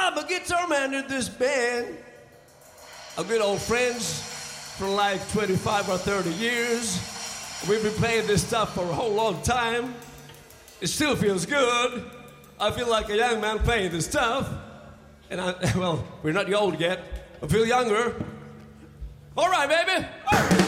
I'm a guitar man in this band. I've been old friends for like 25 or 30 years. We've been playing this stuff for a whole long time. It still feels good. I feel like a young man playing this stuff. And well, we're not old yet. I feel younger. All right, baby.